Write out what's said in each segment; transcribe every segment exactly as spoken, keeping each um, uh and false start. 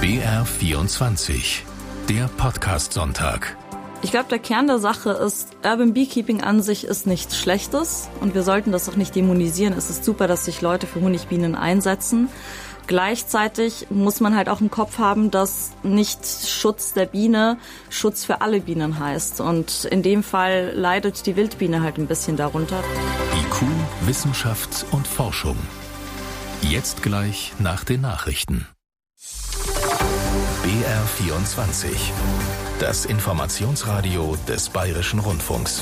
B R vierundzwanzig, der Podcast-Sonntag. Ich glaube, der Kern der Sache ist, Urban Beekeeping an sich ist nichts Schlechtes und wir sollten das auch nicht dämonisieren. Es ist super, dass sich Leute für Honigbienen einsetzen. Gleichzeitig muss man halt auch im Kopf haben, dass nicht Schutz der Biene Schutz für alle Bienen heißt. Und in dem Fall leidet die Wildbiene halt ein bisschen darunter. I Q, Wissenschaft und Forschung. Jetzt gleich nach den Nachrichten. B R vierundzwanzig, das Informationsradio des Bayerischen Rundfunks.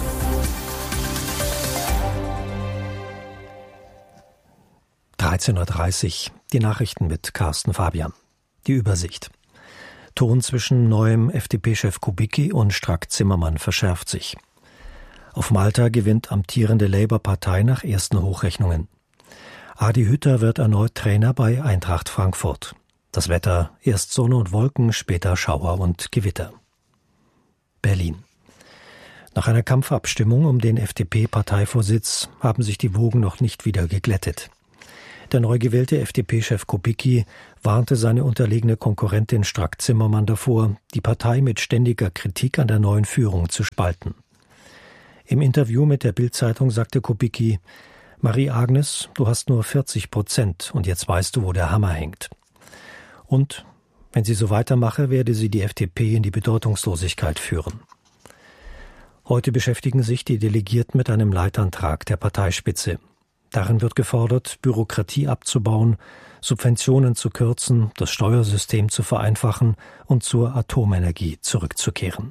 dreizehn Uhr dreißig, die Nachrichten mit Carsten Fabian. Die Übersicht. Ton zwischen neuem F D P-Chef Kubicki und Strack-Zimmermann verschärft sich. Auf Malta gewinnt amtierende Labour-Partei nach ersten Hochrechnungen. Adi Hütter wird erneut Trainer bei Eintracht Frankfurt. Das Wetter, erst Sonne und Wolken, später Schauer und Gewitter. Berlin. Nach einer Kampfabstimmung um den F D P-Parteivorsitz haben sich die Wogen noch nicht wieder geglättet. Der neu gewählte F D P-Chef Kubicki warnte seine unterlegene Konkurrentin Strack-Zimmermann davor, die Partei mit ständiger Kritik an der neuen Führung zu spalten. Im Interview mit der Bild-Zeitung sagte Kubicki: Marie-Agnes, du hast nur vierzig Prozent und jetzt weißt du, wo der Hammer hängt. Und, wenn sie so weitermache, werde sie die F D P in die Bedeutungslosigkeit führen. Heute beschäftigen sich die Delegierten mit einem Leitantrag der Parteispitze. Darin wird gefordert, Bürokratie abzubauen, Subventionen zu kürzen, das Steuersystem zu vereinfachen und zur Atomenergie zurückzukehren.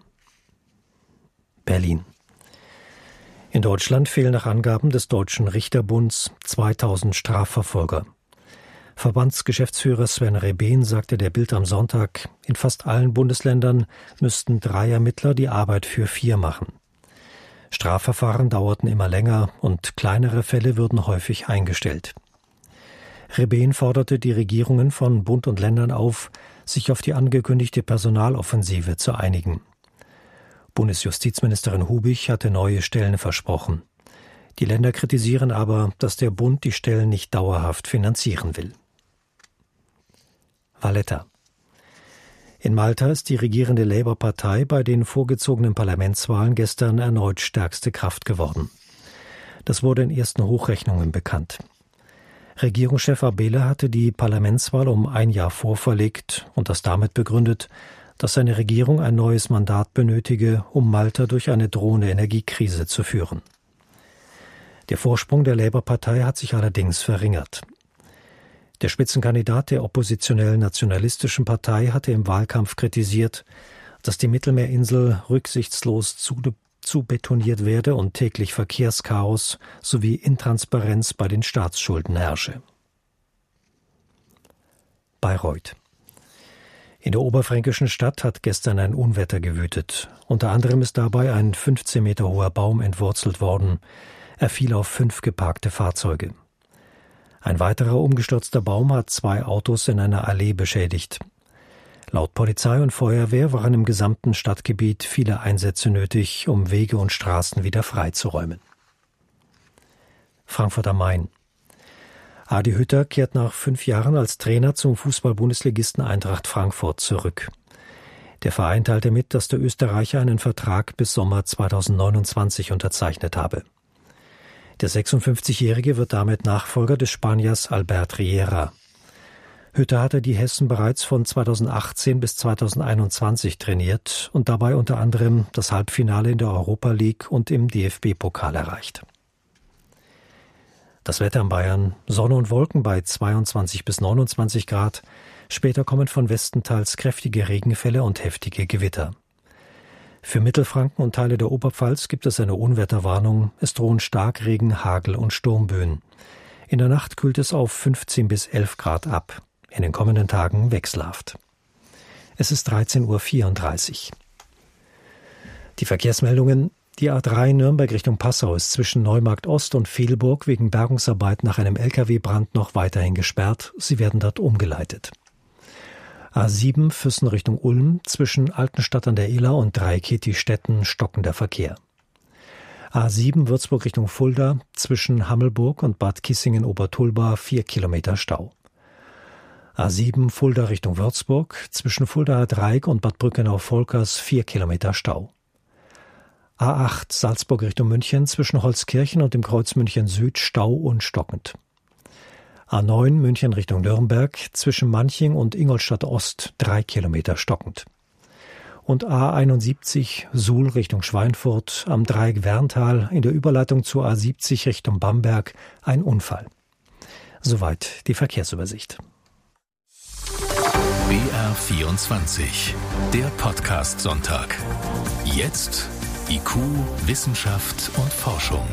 Berlin. In Deutschland fehlen nach Angaben des Deutschen Richterbunds zweitausend Strafverfolger. Verbandsgeschäftsführer Sven Rebehn sagte der Bild am Sonntag, in fast allen Bundesländern müssten drei Ermittler die Arbeit für vier machen. Strafverfahren dauerten immer länger und kleinere Fälle würden häufig eingestellt. Rebehn forderte die Regierungen von Bund und Ländern auf, sich auf die angekündigte Personaloffensive zu einigen. Bundesjustizministerin Hubich hatte neue Stellen versprochen. Die Länder kritisieren aber, dass der Bund die Stellen nicht dauerhaft finanzieren will. Valletta. In Malta ist die regierende Labour-Partei bei den vorgezogenen Parlamentswahlen gestern erneut stärkste Kraft geworden. Das wurde in ersten Hochrechnungen bekannt. Regierungschef Abela hatte die Parlamentswahl um ein Jahr vorverlegt und das damit begründet, dass seine Regierung ein neues Mandat benötige, um Malta durch eine drohende Energiekrise zu führen. Der Vorsprung der Labour-Partei hat sich allerdings verringert. Der Spitzenkandidat der oppositionellen nationalistischen Partei hatte im Wahlkampf kritisiert, dass die Mittelmeerinsel rücksichtslos zu, zu betoniert werde und täglich Verkehrschaos sowie Intransparenz bei den Staatsschulden herrsche. Bayreuth. In der oberfränkischen Stadt hat gestern ein Unwetter gewütet. Unter anderem ist dabei ein fünfzehn Meter hoher Baum entwurzelt worden. Er fiel auf fünf geparkte Fahrzeuge. Ein weiterer umgestürzter Baum hat zwei Autos in einer Allee beschädigt. Laut Polizei und Feuerwehr waren im gesamten Stadtgebiet viele Einsätze nötig, um Wege und Straßen wieder freizuräumen. Frankfurt am Main. Adi Hütter kehrt nach fünf Jahren als Trainer zum Fußball-Bundesligisten Eintracht Frankfurt zurück. Der Verein teilte mit, dass der Österreicher einen Vertrag bis Sommer zweitausendneunundzwanzig unterzeichnet habe. Der sechsundfünfzigjährige wird damit Nachfolger des Spaniers Albert Riera. Hütter hatte die Hessen bereits von zweitausendachtzehn bis zweitausendeinundzwanzig trainiert und dabei unter anderem das Halbfinale in der Europa League und im D F B-Pokal erreicht. Das Wetter in Bayern: Sonne und Wolken bei zweiundzwanzig bis neunundzwanzig Grad. Später kommen von Westen teils kräftige Regenfälle und heftige Gewitter. Für Mittelfranken und Teile der Oberpfalz gibt es eine Unwetterwarnung. Es drohen Starkregen, Hagel und Sturmböen. In der Nacht kühlt es auf fünfzehn bis elf Grad ab. In den kommenden Tagen wechselhaft. Es ist dreizehn Uhr vierunddreißig. Die Verkehrsmeldungen: Die A drei Nürnberg Richtung Passau ist zwischen Neumarkt Ost und Vehlburg wegen Bergungsarbeit nach einem L K W-Brand noch weiterhin gesperrt. Sie werden dort umgeleitet. A sieben Füssen Richtung Ulm, zwischen Altenstadt an der Iller und Dreiketi-Stetten stockender Verkehr. A sieben Würzburg Richtung Fulda, zwischen Hammelburg und Bad Kissingen-Obertulba vier Kilometer Stau. A sieben Fulda Richtung Würzburg, zwischen Fuldaer Dreieck und Bad Brückenau-Volkers vier Kilometer Stau. A acht Salzburg Richtung München, zwischen Holzkirchen und dem Kreuz München Süd Stau und stockend. A neun München Richtung Nürnberg, zwischen Manching und Ingolstadt Ost drei Kilometer stockend. Und A einundsiebzig Suhl Richtung Schweinfurt, am Dreieck Werntal in der Überleitung zur A siebzig Richtung Bamberg ein Unfall. Soweit die Verkehrsübersicht. B R vierundzwanzig, der Podcast Sonntag. Jetzt I Q, Wissenschaft und Forschung.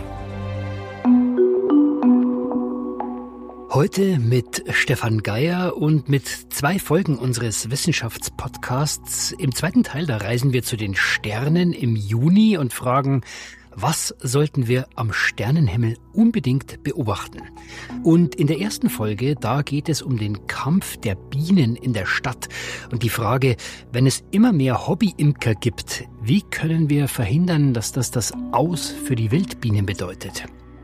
Heute mit Stefan Geier und mit zwei Folgen unseres Wissenschaftspodcasts. Im zweiten Teil, da reisen wir zu den Sternen im Juni und fragen, was sollten wir am Sternenhimmel unbedingt beobachten? Und in der ersten Folge, da geht es um den Kampf der Bienen in der Stadt und die Frage, wenn es immer mehr Hobbyimker gibt, wie können wir verhindern, dass das das Aus für die Wildbienen bedeutet?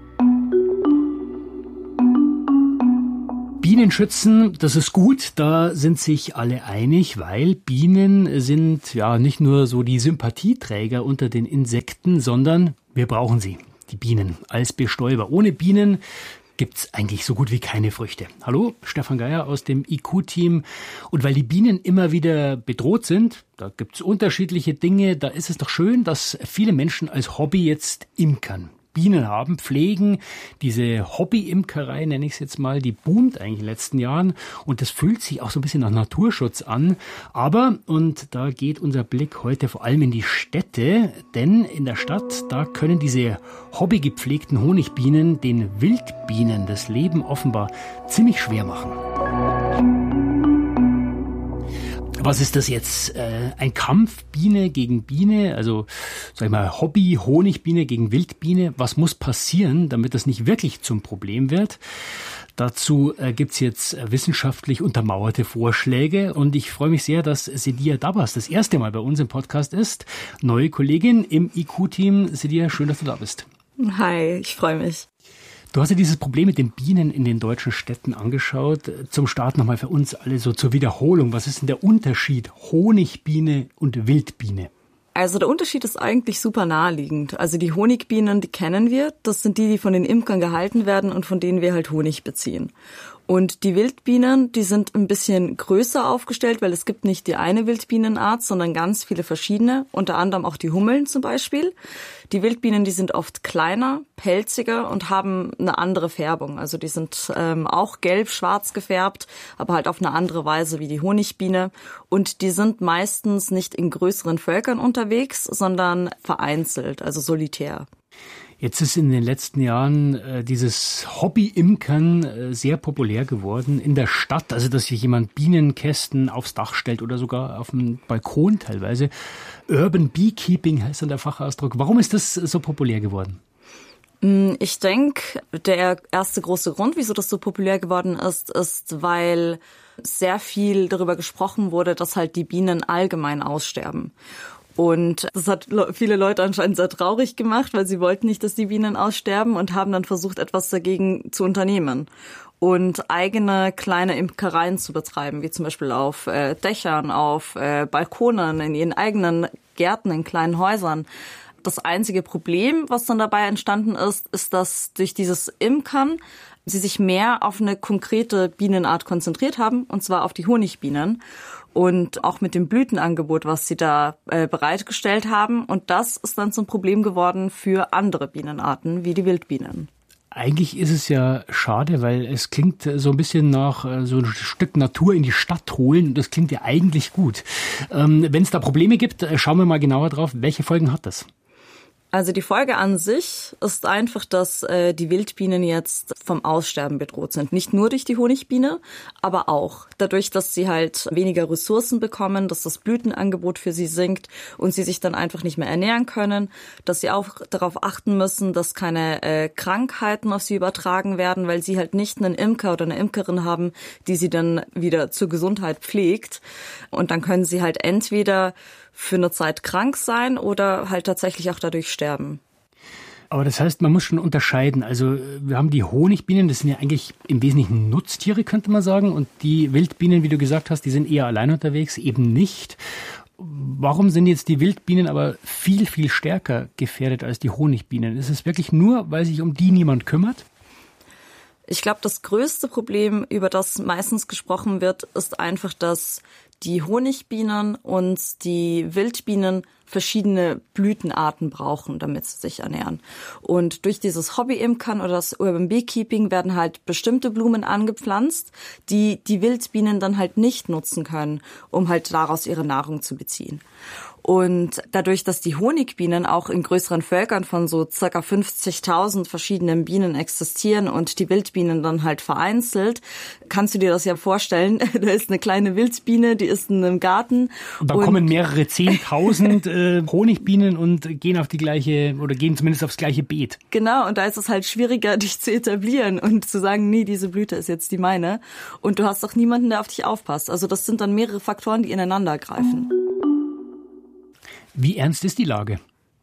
Bienen schützen, das ist gut, da sind sich alle einig, weil Bienen sind ja nicht nur so die Sympathieträger unter den Insekten, sondern wir brauchen sie, die Bienen, als Bestäuber. Ohne Bienen gibt's eigentlich so gut wie keine Früchte. Hallo, Stefan Geier aus dem I Q-Team. Und weil die Bienen immer wieder bedroht sind, da gibt's unterschiedliche Dinge, da ist es doch schön, dass viele Menschen als Hobby jetzt imkern. Bienen haben, pflegen. Diese Hobby-Imkerei, nenne ich es jetzt mal, die boomt eigentlich in den letzten Jahren und das fühlt sich auch so ein bisschen nach Naturschutz an. Aber, und da geht unser Blick heute vor allem in die Städte, denn in der Stadt, da können diese hobbygepflegten Honigbienen den Wildbienen das Leben offenbar ziemlich schwer machen. Was ist das jetzt? Äh, ein Kampf Biene gegen Biene, also sag ich mal Hobby Honigbiene gegen Wildbiene. Was muss passieren, damit das nicht wirklich zum Problem wird? Dazu äh, gibt's jetzt wissenschaftlich untermauerte Vorschläge und ich freue mich sehr, dass Sedia Dabas das erste Mal bei uns im Podcast ist. Neue Kollegin im I Q-Team. Sedia, schön, dass du da bist. Hi, ich freue mich. Du hast dir dieses Problem mit den Bienen in den deutschen Städten angeschaut. Zum Start nochmal für uns alle so zur Wiederholung. Was ist denn der Unterschied Honigbiene und Wildbiene? Also der Unterschied ist eigentlich super naheliegend. Also die Honigbienen, die kennen wir. Das sind die, die von den Imkern gehalten werden und von denen wir halt Honig beziehen. Und die Wildbienen, die sind ein bisschen größer aufgestellt, weil es gibt nicht die eine Wildbienenart, sondern ganz viele verschiedene, unter anderem auch die Hummeln zum Beispiel. Die Wildbienen, die sind oft kleiner, pelziger und haben eine andere Färbung. Also die sind ähm, auch gelb-schwarz gefärbt, aber halt auf eine andere Weise wie die Honigbiene. Und die sind meistens nicht in größeren Völkern unterwegs, sondern vereinzelt, also solitär. Jetzt ist in den letzten Jahren äh, dieses Hobby-Imkern äh, sehr populär geworden in der Stadt. Also, dass sich jemand Bienenkästen aufs Dach stellt oder sogar auf dem Balkon teilweise. Urban Beekeeping heißt dann der Fachausdruck. Warum ist das so populär geworden? Ich denke, der erste große Grund, wieso das so populär geworden ist, ist, weil sehr viel darüber gesprochen wurde, dass halt die Bienen allgemein aussterben. Und das hat viele Leute anscheinend sehr traurig gemacht, weil sie wollten nicht, dass die Bienen aussterben und haben dann versucht, etwas dagegen zu unternehmen und eigene kleine Imkereien zu betreiben, wie zum Beispiel auf äh, Dächern, auf äh, Balkonen, in ihren eigenen Gärten, in kleinen Häusern. Das einzige Problem, was dann dabei entstanden ist, ist, dass durch dieses Imkern sie sich mehr auf eine konkrete Bienenart konzentriert haben, und zwar auf die Honigbienen. Und auch mit dem Blütenangebot, was sie da äh, bereitgestellt haben. Und das ist dann zum Problem geworden für andere Bienenarten, wie die Wildbienen. Eigentlich ist es ja schade, weil es klingt so ein bisschen nach so ein Stück Natur in die Stadt holen. Das klingt ja eigentlich gut. Ähm, wenn es da Probleme gibt, schauen wir mal genauer drauf. Welche Folgen hat das? Also die Folge an sich ist einfach, dass äh, die Wildbienen jetzt vom Aussterben bedroht sind. Nicht nur durch die Honigbiene, aber auch dadurch, dass sie halt weniger Ressourcen bekommen, dass das Blütenangebot für sie sinkt und sie sich dann einfach nicht mehr ernähren können, dass sie auch darauf achten müssen, dass keine äh, Krankheiten auf sie übertragen werden, weil sie halt nicht einen Imker oder eine Imkerin haben, die sie dann wieder zur Gesundheit pflegt. Und dann können sie halt entweder für eine Zeit krank sein oder halt tatsächlich auch dadurch sterben. Aber das heißt, man muss schon unterscheiden. Also wir haben die Honigbienen, das sind ja eigentlich im Wesentlichen Nutztiere, könnte man sagen. Und die Wildbienen, wie du gesagt hast, die sind eher allein unterwegs, eben nicht. Warum sind jetzt die Wildbienen aber viel, viel stärker gefährdet als die Honigbienen? Ist es wirklich nur, weil sich um die niemand kümmert? Ich glaube, das größte Problem, über das meistens gesprochen wird, ist einfach, dass die Honigbienen und die Wildbienen verschiedene Blütenarten brauchen, damit sie sich ernähren. Und durch dieses Hobby-Imkern oder das Urban Beekeeping werden halt bestimmte Blumen angepflanzt, die die Wildbienen dann halt nicht nutzen können, um halt daraus ihre Nahrung zu beziehen. Und dadurch, dass die Honigbienen auch in größeren Völkern von so circa fünfzigtausend verschiedenen Bienen existieren und die Wildbienen dann halt vereinzelt, kannst du dir das ja vorstellen, da ist eine kleine Wildbiene, die ist in einem Garten. Und dann und kommen mehrere zehntausend äh, Honigbienen und gehen auf die gleiche, oder gehen zumindest aufs gleiche Beet. Genau, und da ist es halt schwieriger, dich zu etablieren und zu sagen, nee, diese Blüte ist jetzt die meine. Und du hast auch niemanden, der auf dich aufpasst. Also das sind dann mehrere Faktoren, die ineinander greifen. Wie ernst ist die Lage?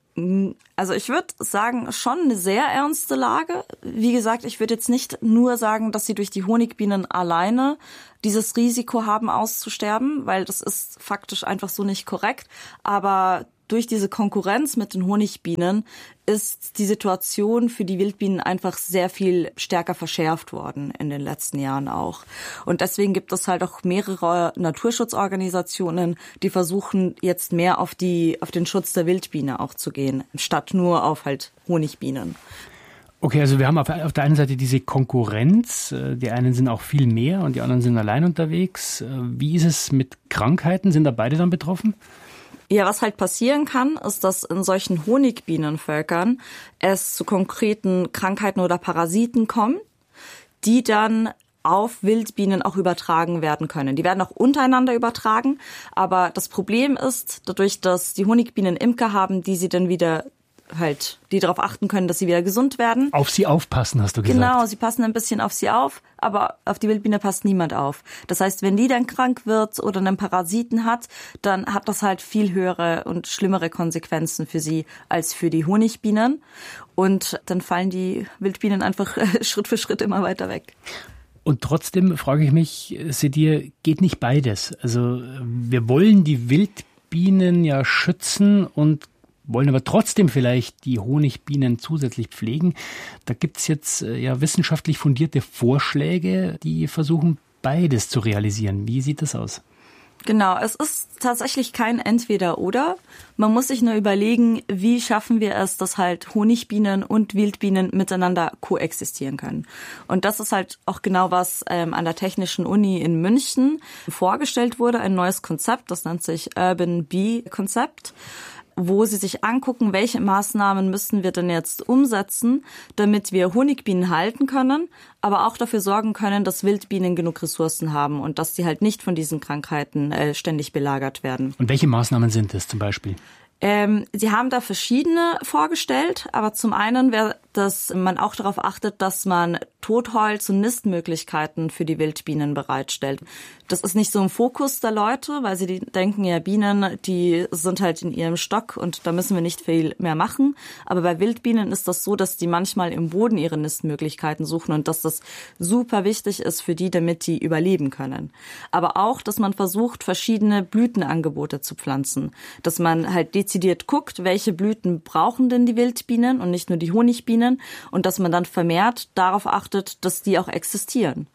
Also ich würde sagen, schon eine sehr ernste Lage. Wie gesagt, ich würde jetzt nicht nur sagen, dass sie durch die Honigbienen alleine dieses Risiko haben, auszusterben, weil das ist faktisch einfach so nicht korrekt. Aber durch diese Konkurrenz mit den Honigbienen ist die Situation für die Wildbienen einfach sehr viel stärker verschärft worden in den letzten Jahren auch. Und deswegen gibt es halt auch mehrere Naturschutzorganisationen, die versuchen jetzt mehr auf die, auf den Schutz der Wildbiene auch zu gehen, statt nur auf halt Honigbienen. Okay, also wir haben auf, auf der einen Seite diese Konkurrenz. Die einen sind auch viel mehr und die anderen sind allein unterwegs. Wie ist es mit Krankheiten? Sind da beide dann betroffen? Ja, was halt passieren kann, ist, dass in solchen Honigbienenvölkern es zu konkreten Krankheiten oder Parasiten kommt, die dann auf Wildbienen auch übertragen werden können. Die werden auch untereinander übertragen, aber das Problem ist, dadurch, dass die Honigbienen Imker haben, die sie dann wieder halt, die darauf achten können, dass sie wieder gesund werden. Auf sie aufpassen, hast du gesagt. Genau, sie passen ein bisschen auf sie auf, aber auf die Wildbiene passt niemand auf. Das heißt, wenn die dann krank wird oder einen Parasiten hat, dann hat das halt viel höhere und schlimmere Konsequenzen für sie als für die Honigbienen. Und dann fallen die Wildbienen einfach Schritt für Schritt immer weiter weg. Und trotzdem frage ich mich, Sedir, geht nicht beides? Also wir wollen die Wildbienen ja schützen und wollen aber trotzdem vielleicht die Honigbienen zusätzlich pflegen. Da gibt's jetzt ja wissenschaftlich fundierte Vorschläge, die versuchen, beides zu realisieren. Wie sieht das aus? Genau, es ist tatsächlich kein Entweder-Oder. Man muss sich nur überlegen, wie schaffen wir es, dass halt Honigbienen und Wildbienen miteinander koexistieren können. Und das ist halt auch genau, was ähm, an der Technischen Uni in München vorgestellt wurde, ein neues Konzept, das nennt sich Urban Bee-Konzept, wo sie sich angucken, welche Maßnahmen müssten wir denn jetzt umsetzen, damit wir Honigbienen halten können, aber auch dafür sorgen können, dass Wildbienen genug Ressourcen haben und dass die halt nicht von diesen Krankheiten äh, ständig belagert werden. Und welche Maßnahmen sind es zum Beispiel? Ähm, sie haben da verschiedene vorgestellt, aber zum einen wäre, dass man auch darauf achtet, dass man Totholz und Nistmöglichkeiten für die Wildbienen bereitstellt. Das ist nicht so im Fokus der Leute, weil sie denken, ja, Bienen, die sind halt in ihrem Stock und da müssen wir nicht viel mehr machen. Aber bei Wildbienen ist das so, dass die manchmal im Boden ihre Nistmöglichkeiten suchen und dass das super wichtig ist für die, damit die überleben können. Aber auch, dass man versucht, verschiedene Blütenangebote zu pflanzen. Dass man halt dezidiert guckt, welche Blüten brauchen denn die Wildbienen und nicht nur die Honigbienen und dass man dann vermehrt darauf achtet, dass die auch existieren.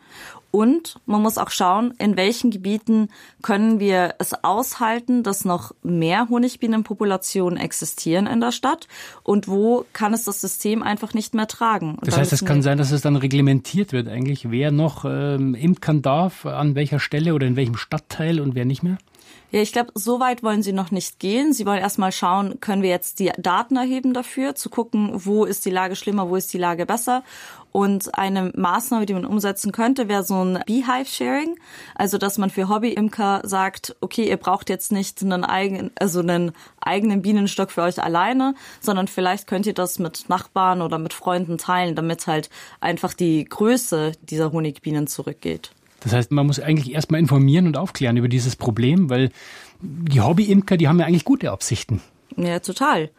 Und man muss auch schauen, in welchen Gebieten können wir es aushalten, dass noch mehr Honigbienenpopulationen existieren in der Stadt und wo kann es das System einfach nicht mehr tragen. Und das heißt, es kann sein, dass es dann reglementiert wird eigentlich, wer noch ähm, imkern darf, an welcher Stelle oder in welchem Stadtteil und wer nicht mehr? Ja, ich glaube, so weit wollen sie noch nicht gehen. Sie wollen erstmal schauen, können wir jetzt die Daten erheben dafür, zu gucken, wo ist die Lage schlimmer, wo ist die Lage besser. Und eine Maßnahme, die man umsetzen könnte, wäre so ein Beehive-Sharing. Also, dass man für Hobby-Imker sagt, okay, ihr braucht jetzt nicht einen eigenen, also einen eigenen Bienenstock für euch alleine, sondern vielleicht könnt ihr das mit Nachbarn oder mit Freunden teilen, damit halt einfach die Größe dieser Honigbienen zurückgeht. Das heißt, man muss eigentlich erstmal informieren und aufklären über dieses Problem, weil die Hobby-Imker, die haben ja eigentlich gute Absichten. Ja, total.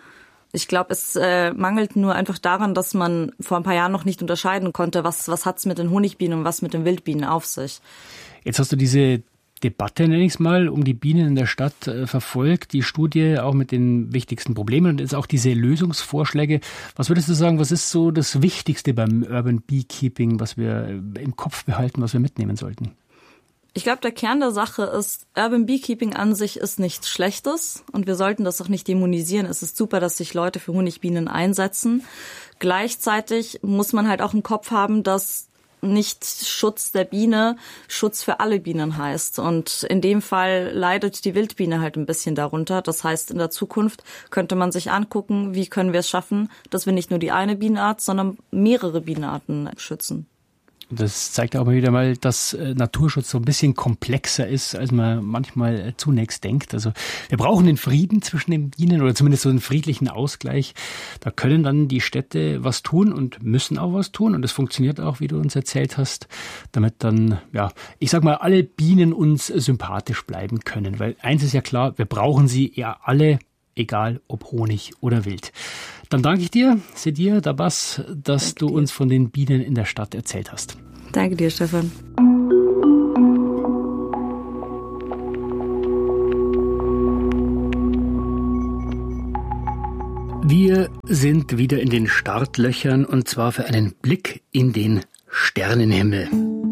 Ich glaube, es äh, mangelt nur einfach daran, dass man vor ein paar Jahren noch nicht unterscheiden konnte, was, was hat's mit den Honigbienen und was mit den Wildbienen auf sich. Jetzt hast du diese Debatte, nenne ich es mal, um die Bienen in der Stadt äh, verfolgt, die Studie auch mit den wichtigsten Problemen und jetzt auch diese Lösungsvorschläge. Was würdest du sagen, was ist so das Wichtigste beim Urban Beekeeping, was wir im Kopf behalten, was wir mitnehmen sollten? Ich glaube, der Kern der Sache ist, Urban Beekeeping an sich ist nichts Schlechtes und wir sollten das auch nicht dämonisieren. Es ist super, dass sich Leute für Honigbienen einsetzen. Gleichzeitig muss man halt auch im Kopf haben, dass nicht Schutz der Biene Schutz für alle Bienen heißt. Und in dem Fall leidet die Wildbiene halt ein bisschen darunter. Das heißt, in der Zukunft könnte man sich angucken, wie können wir es schaffen, dass wir nicht nur die eine Bienenart, sondern mehrere Bienenarten schützen. Das zeigt aber wieder mal, dass Naturschutz so ein bisschen komplexer ist, als man manchmal zunächst denkt. Also wir brauchen den Frieden zwischen den Bienen oder zumindest so einen friedlichen Ausgleich. Da können dann die Städte was tun und müssen auch was tun. Und das funktioniert auch, wie du uns erzählt hast, damit dann, ja, ich sag mal, alle Bienen uns sympathisch bleiben können. Weil eins ist ja klar, wir brauchen sie ja alle, egal ob Honig oder Wild. Dann danke ich dir, Sedir Dabas, dass danke du uns von den Bienen in der Stadt erzählt hast. Danke dir, Stefan. Wir sind wieder in den Startlöchern und zwar für einen Blick in den Sternenhimmel.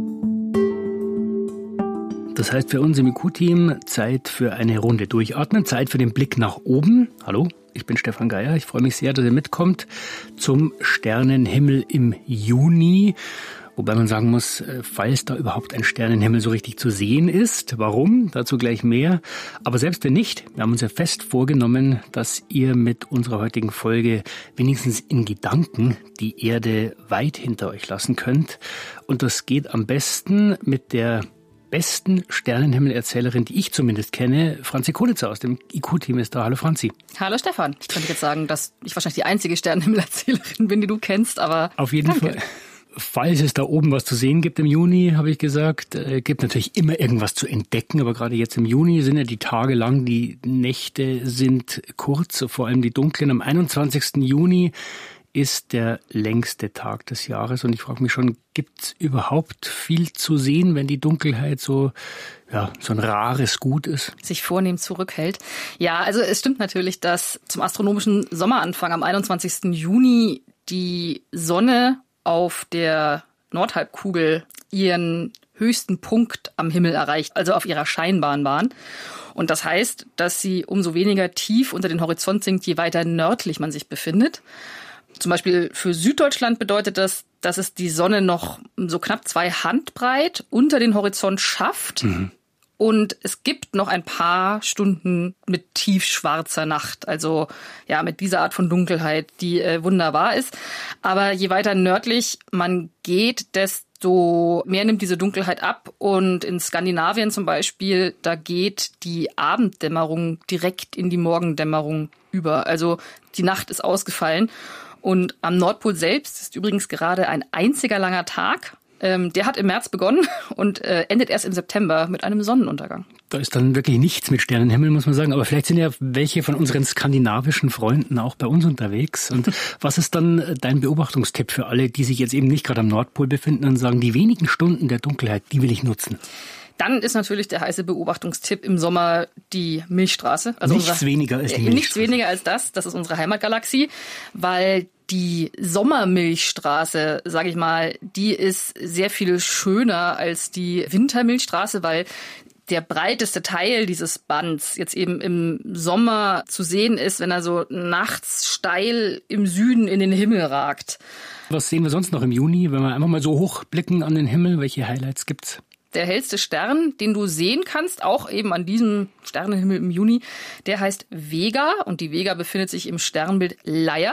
Das heißt für uns im I Q-Team Zeit für eine Runde durchatmen, Zeit für den Blick nach oben. Hallo, ich bin Stefan Geier. Ich freue mich sehr, dass ihr mitkommt zum Sternenhimmel im Juni. Wobei man sagen muss, falls da überhaupt ein Sternenhimmel so richtig zu sehen ist. Warum? Dazu gleich mehr. Aber selbst wenn nicht, wir haben uns ja fest vorgenommen, dass ihr mit unserer heutigen Folge wenigstens in Gedanken die Erde weit hinter euch lassen könnt. Und das geht am besten mit der besten Sternenhimmelerzählerin, die ich zumindest kenne. Franzi Konitzer aus dem I Q-Team ist da. Hallo Franzi. Hallo Stefan. Ich könnte jetzt sagen, dass ich wahrscheinlich die einzige Sternenhimmelerzählerin bin, die du kennst, aber auf jeden danke. Fall. Falls es da oben was zu sehen gibt im Juni, habe ich gesagt, äh, gibt natürlich immer irgendwas zu entdecken, aber gerade jetzt im Juni sind ja die Tage lang, die Nächte sind kurz, vor allem die dunklen. Am einundzwanzigsten Juni ist der längste Tag des Jahres und ich frage mich schon, gibt es überhaupt viel zu sehen, wenn die Dunkelheit so, ja, so ein rares Gut ist? Sich vornehm zurückhält. Ja, also es stimmt natürlich, dass zum astronomischen Sommeranfang am einundzwanzigsten Juni die Sonne auf der Nordhalbkugel ihren höchsten Punkt am Himmel erreicht, also auf ihrer Scheinbahnbahn. Und das heißt, dass sie umso weniger tief unter den Horizont sinkt, je weiter nördlich man sich befindet. Zum Beispiel für Süddeutschland bedeutet das, dass es die Sonne noch so knapp zwei Handbreit unter den Horizont schafft. Mhm. Und es gibt noch ein paar Stunden mit tiefschwarzer Nacht, also ja mit dieser Art von Dunkelheit, die äh, wunderbar ist. Aber je weiter nördlich man geht, desto mehr nimmt diese Dunkelheit ab. Und in Skandinavien zum Beispiel, da geht die Abenddämmerung direkt in die Morgendämmerung über. Also die Nacht ist ausgefallen. Und am Nordpol selbst ist übrigens gerade ein einziger langer Tag. Ähm, der hat im März begonnen und äh, endet erst im September mit einem Sonnenuntergang. Da ist dann wirklich nichts mit Sternenhimmel, muss man sagen. Aber vielleicht sind ja welche von unseren skandinavischen Freunden auch bei uns unterwegs. Und was ist dann dein Beobachtungstipp für alle, die sich jetzt eben nicht gerade am Nordpol befinden und sagen, die wenigen Stunden der Dunkelheit, die will ich nutzen? Dann ist natürlich der heiße Beobachtungstipp im Sommer die Milchstraße. Also nichts unsere, weniger als die Milchstraße. Nichts weniger als das. Das ist unsere Heimatgalaxie, weil die Sommermilchstraße, sage ich mal, die ist sehr viel schöner als die Wintermilchstraße, weil der breiteste Teil dieses Bands jetzt eben im Sommer zu sehen ist, wenn er so nachts steil im Süden in den Himmel ragt. Was sehen wir sonst noch im Juni, wenn wir einfach mal so hochblicken an den Himmel? Welche Highlights gibt's? Der hellste Stern, den du sehen kannst, auch eben an diesem Sternenhimmel im Juni, der heißt Vega und die Vega befindet sich im Sternbild Leier.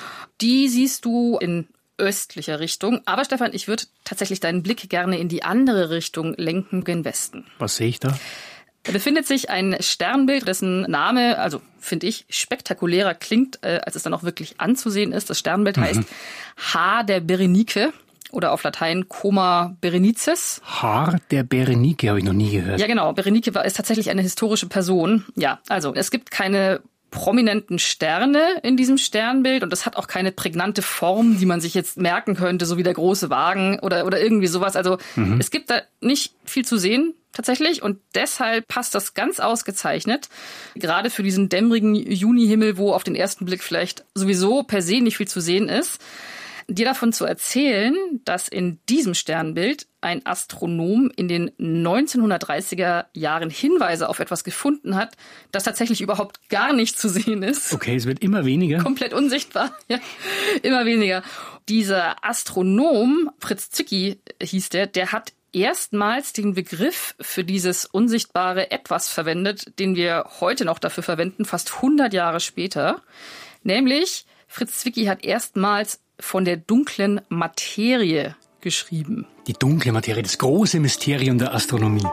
Die siehst du in östlicher Richtung. Aber Stefan, ich würde tatsächlich deinen Blick gerne in die andere Richtung lenken, gen Westen. Was sehe ich da? Da befindet sich ein Sternbild, dessen Name, also finde ich, spektakulärer klingt, äh, als es dann auch wirklich anzusehen ist. Das Sternbild mhm. heißt Haar der Berenike. Oder auf Latein Coma Berenices. Haar der Berenike habe ich noch nie gehört. Ja genau, Berenike war ist tatsächlich eine historische Person. Ja, also es gibt keine prominenten Sterne in diesem Sternbild und das hat auch keine prägnante Form, die man sich jetzt merken könnte, so wie der große Wagen oder, oder irgendwie sowas. Also mhm. es gibt da nicht viel zu sehen tatsächlich und deshalb passt das ganz ausgezeichnet, gerade für diesen dämmerigen Junihimmel, wo auf den ersten Blick vielleicht sowieso per se nicht viel zu sehen ist, dir davon zu erzählen, dass in diesem Sternbild ein Astronom in den neunzehnhundertdreißiger Jahren Hinweise auf etwas gefunden hat, das tatsächlich überhaupt gar nicht zu sehen ist. Okay, es wird immer weniger. Komplett unsichtbar, ja, immer weniger. Dieser Astronom, Fritz Zwicky hieß der, der hat erstmals den Begriff für dieses unsichtbare Etwas verwendet, den wir heute noch dafür verwenden, fast hundert Jahre später. Nämlich, Fritz Zwicky hat erstmals von der dunklen Materie geschrieben. Die dunkle Materie, das große Mysterium der Astronomie.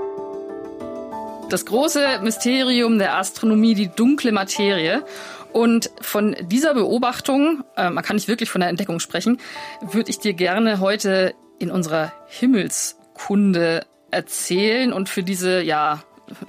Das große Mysterium der Astronomie, die dunkle Materie. Und von dieser Beobachtung, äh, man kann nicht wirklich von der Entdeckung sprechen, würde ich dir gerne heute in unserer Himmelskunde erzählen. Und für diese, ja,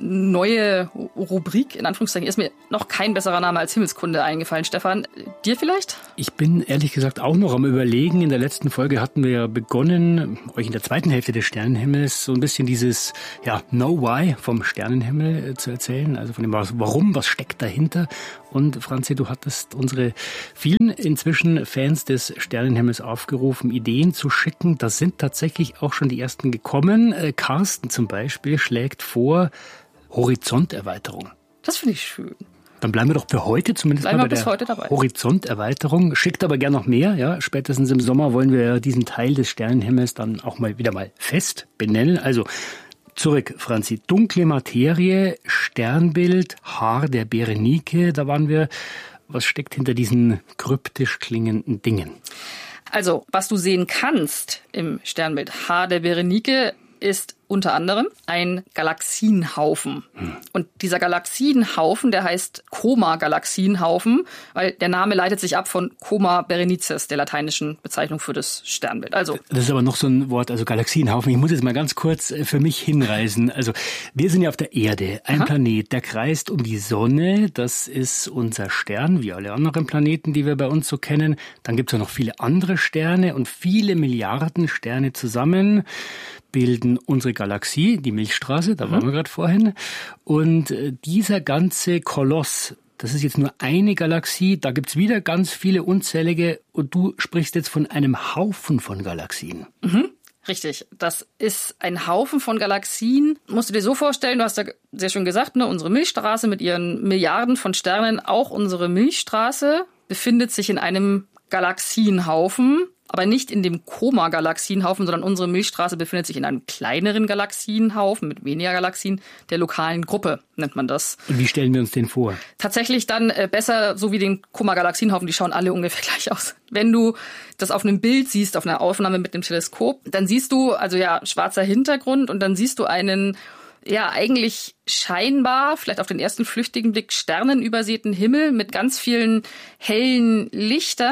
neue Rubrik, in Anführungszeichen, ist mir noch kein besserer Name als Himmelskunde eingefallen. Stefan, dir vielleicht? Ich bin ehrlich gesagt auch noch am Überlegen. In der letzten Folge hatten wir ja begonnen, euch in der zweiten Hälfte des Sternenhimmels so ein bisschen dieses ja Know Why vom Sternenhimmel zu erzählen. Also von dem Warum, was steckt dahinter. Und Franzi, du hattest unsere vielen inzwischen Fans des Sternenhimmels aufgerufen, Ideen zu schicken. Da sind tatsächlich auch schon die ersten gekommen. Carsten zum Beispiel schlägt vor, Horizonterweiterung. Das finde ich schön. Dann bleiben wir doch für heute zumindest bleiben mal bei bis der heute dabei. Horizonterweiterung. Schickt aber gern noch mehr. Ja, spätestens im Sommer wollen wir diesen Teil des Sternenhimmels dann auch mal wieder mal fest benennen. Also zurück, Franzi. Dunkle Materie, Sternbild, Haar der Berenike. Da waren wir. Was steckt hinter diesen kryptisch klingenden Dingen? Also, was du sehen kannst im Sternbild Haar der Berenike ist unter anderem ein Galaxienhaufen. Hm. Und dieser Galaxienhaufen, der heißt Coma-Galaxienhaufen, weil der Name leitet sich ab von Coma Berenices, der lateinischen Bezeichnung für das Sternbild. Also das ist aber noch so ein Wort, also Galaxienhaufen. Ich muss jetzt mal ganz kurz für mich hinreisen. Also wir sind ja auf der Erde, ein Aha. Planet, der kreist um die Sonne. Das ist unser Stern, wie alle anderen Planeten, die wir bei uns so kennen. Dann gibt es ja noch viele andere Sterne und viele Milliarden Sterne zusammen bilden unsere Galaxie, die Milchstraße, da waren mhm. wir gerade vorhin. Und dieser ganze Koloss, das ist jetzt nur eine Galaxie, da gibt's wieder ganz viele unzählige und du sprichst jetzt von einem Haufen von Galaxien. Mhm. Richtig, das ist ein Haufen von Galaxien. Musst du dir so vorstellen, du hast ja sehr schön gesagt, ne, unsere Milchstraße mit ihren Milliarden von Sternen, auch unsere Milchstraße befindet sich in einem Galaxienhaufen. Aber nicht in dem Coma-Galaxienhaufen, sondern unsere Milchstraße befindet sich in einem kleineren Galaxienhaufen mit weniger Galaxien, der lokalen Gruppe nennt man das. Und wie stellen wir uns den vor? Tatsächlich dann äh, besser so wie den Coma-Galaxienhaufen, die schauen alle ungefähr gleich aus. Wenn du das auf einem Bild siehst, auf einer Aufnahme mit dem Teleskop, dann siehst du, also ja, schwarzer Hintergrund und dann siehst du einen ja eigentlich scheinbar, vielleicht auf den ersten flüchtigen Blick, sternenübersäten Himmel mit ganz vielen hellen Lichtern,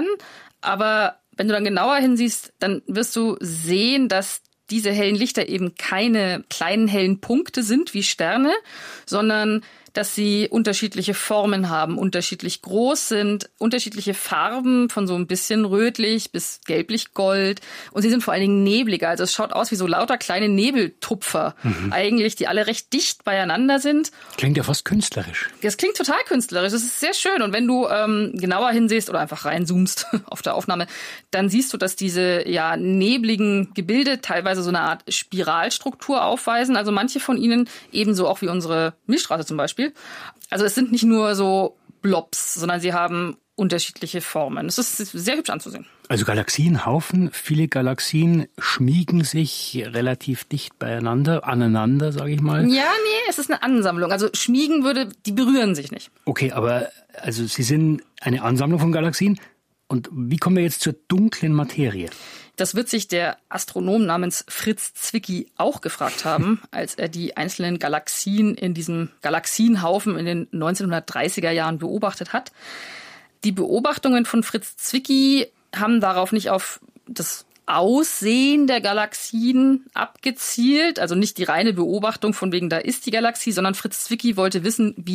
aber wenn du dann genauer hinsiehst, dann wirst du sehen, dass diese hellen Lichter eben keine kleinen hellen Punkte sind wie Sterne, sondern dass sie unterschiedliche Formen haben, unterschiedlich groß sind, unterschiedliche Farben von so ein bisschen rötlich bis gelblich-gold. Und sie sind vor allen Dingen nebliger. Also es schaut aus wie so lauter kleine Nebeltupfer mhm. eigentlich, die alle recht dicht beieinander sind. Klingt ja fast künstlerisch. Das klingt total künstlerisch. Das ist sehr schön. Und wenn du ähm, genauer hinsehst oder einfach reinzoomst auf der Aufnahme, dann siehst du, dass diese ja nebligen Gebilde teilweise so eine Art Spiralstruktur aufweisen. Also manche von ihnen ebenso auch wie unsere Milchstraße zum Beispiel. Also es sind nicht nur so Blobs, sondern sie haben unterschiedliche Formen. Es ist sehr hübsch anzusehen. Also Galaxienhaufen, viele Galaxien schmiegen sich relativ dicht beieinander, aneinander, sage ich mal. Ja, nee, es ist eine Ansammlung. Also schmiegen würde, die berühren sich nicht. Okay, aber also sie sind eine Ansammlung von Galaxien. Und wie kommen wir jetzt zur dunklen Materie? Das wird sich der Astronom namens Fritz Zwicky auch gefragt haben, als er die einzelnen Galaxien in diesem Galaxienhaufen in den neunzehnhundertdreißiger Jahren beobachtet hat. Die Beobachtungen von Fritz Zwicky haben darauf nicht auf das Aussehen der Galaxien abgezielt, also nicht die reine Beobachtung von wegen, da ist die Galaxie, sondern Fritz Zwicky wollte wissen, wie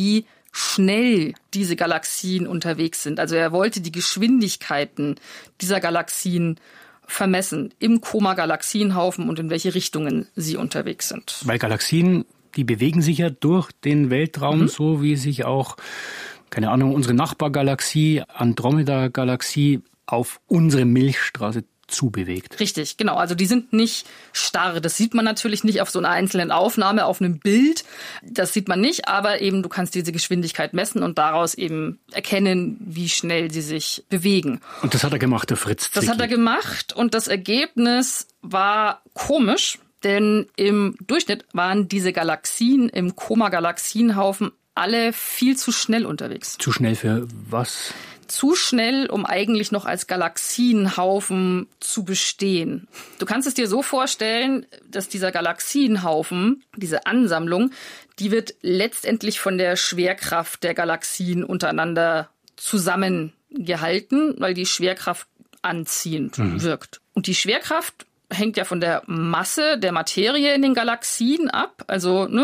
schnell diese Galaxien unterwegs sind. Also er wollte die Geschwindigkeiten dieser Galaxien vermessen im Coma-Galaxienhaufen und in welche Richtungen sie unterwegs sind. Weil Galaxien, die bewegen sich ja durch den Weltraum, mhm. so wie sich auch, keine Ahnung, unsere Nachbargalaxie, Andromeda-Galaxie, auf unsere Milchstraße zubewegt. Richtig, genau. Also die sind nicht starr. Das sieht man natürlich nicht auf so einer einzelnen Aufnahme, auf einem Bild. Das sieht man nicht, aber eben du kannst diese Geschwindigkeit messen und daraus eben erkennen, wie schnell sie sich bewegen. Und das hat er gemacht, der Fritz Zwicky. Das hat er gemacht und das Ergebnis war komisch, denn im Durchschnitt waren diese Galaxien im Coma-Galaxienhaufen alle viel zu schnell unterwegs. Zu schnell für was? Zu schnell, um eigentlich noch als Galaxienhaufen zu bestehen. Du kannst es dir so vorstellen, dass dieser Galaxienhaufen, diese Ansammlung, die wird letztendlich von der Schwerkraft der Galaxien untereinander zusammengehalten, weil die Schwerkraft anziehend mhm. wirkt. Und die Schwerkraft hängt ja von der Masse der Materie in den Galaxien ab. Also, ne?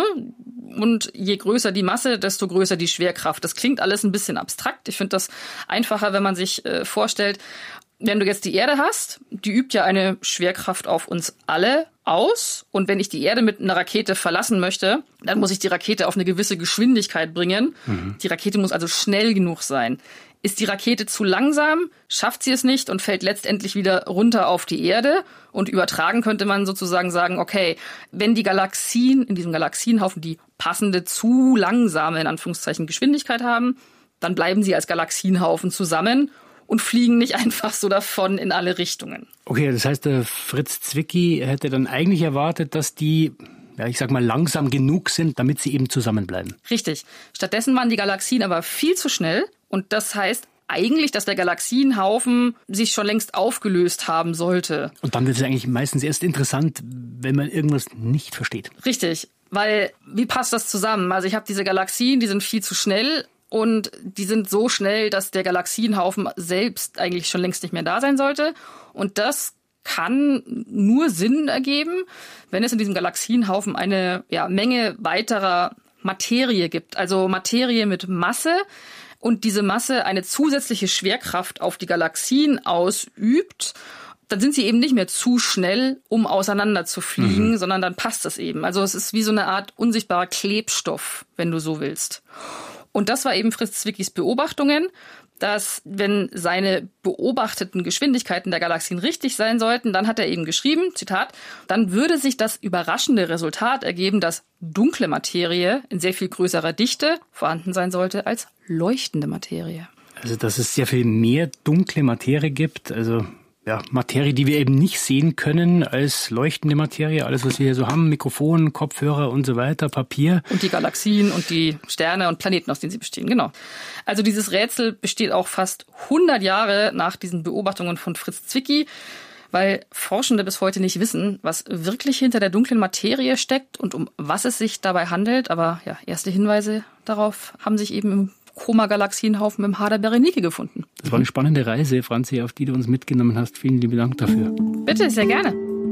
Und je größer die Masse, desto größer die Schwerkraft. Das klingt alles ein bisschen abstrakt. Ich finde das einfacher, wenn man sich äh, vorstellt, wenn du jetzt die Erde hast, die übt ja eine Schwerkraft auf uns alle aus. Und wenn ich die Erde mit einer Rakete verlassen möchte, dann muss ich die Rakete auf eine gewisse Geschwindigkeit bringen. Mhm. Die Rakete muss also schnell genug sein. Ist die Rakete zu langsam, schafft sie es nicht und fällt letztendlich wieder runter auf die Erde. Und übertragen könnte man sozusagen sagen, okay, wenn die Galaxien in diesem Galaxienhaufen die passende, zu langsame, in Anführungszeichen, Geschwindigkeit haben, dann bleiben sie als Galaxienhaufen zusammen und fliegen nicht einfach so davon in alle Richtungen. Okay, das heißt, der Fritz Zwicky hätte dann eigentlich erwartet, dass die, ja, ich sag mal, langsam genug sind, damit sie eben zusammenbleiben. Richtig. Stattdessen waren die Galaxien aber viel zu schnell. Und das heißt eigentlich, dass der Galaxienhaufen sich schon längst aufgelöst haben sollte. Und dann wird es eigentlich meistens erst interessant, wenn man irgendwas nicht versteht. Richtig, weil wie passt das zusammen? Also ich habe diese Galaxien, die sind viel zu schnell und die sind so schnell, dass der Galaxienhaufen selbst eigentlich schon längst nicht mehr da sein sollte. Und das kann nur Sinn ergeben, wenn es in diesem Galaxienhaufen eine ja, Menge weiterer Materie gibt. Also Materie mit Masse. Und diese Masse eine zusätzliche Schwerkraft auf die Galaxien ausübt, dann sind sie eben nicht mehr zu schnell, um auseinander zu fliegen, mhm. sondern dann passt das eben. Also es ist wie so eine Art unsichtbarer Klebstoff, wenn du so willst. Und das war eben Fritz Zwickys Beobachtungen, dass wenn seine beobachteten Geschwindigkeiten der Galaxien richtig sein sollten, dann hat er eben geschrieben, Zitat, dann würde sich das überraschende Resultat ergeben, dass dunkle Materie in sehr viel größerer Dichte vorhanden sein sollte als leuchtende Materie. Also dass es sehr viel mehr dunkle Materie gibt, also ja, Materie, die wir eben nicht sehen können als leuchtende Materie, alles was wir hier so haben, Mikrofon, Kopfhörer und so weiter, Papier. Und die Galaxien und die Sterne und Planeten, aus denen sie bestehen, genau. Also dieses Rätsel besteht auch fast hundert Jahre nach diesen Beobachtungen von Fritz Zwicky, weil Forschende bis heute nicht wissen, was wirklich hinter der dunklen Materie steckt und um was es sich dabei handelt. Aber ja, erste Hinweise darauf haben sich eben im Coma-Galaxienhaufen im Hader Berenike gefunden. Das war eine spannende Reise, Franzi, auf die du uns mitgenommen hast. Vielen lieben Dank dafür. Bitte, sehr gerne.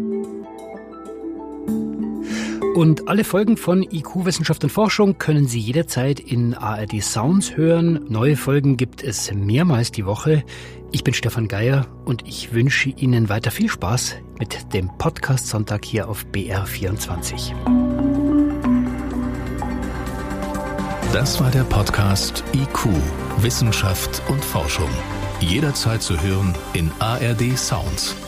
Und alle Folgen von I Q Wissenschaft und Forschung können Sie jederzeit in A R D Sounds hören. Neue Folgen gibt es mehrmals die Woche. Ich bin Stefan Geier und ich wünsche Ihnen weiter viel Spaß mit dem Podcast Sonntag hier auf B R vierundzwanzig. Das war der Podcast I Q, Wissenschaft und Forschung. Jederzeit zu hören in A R D Sounds.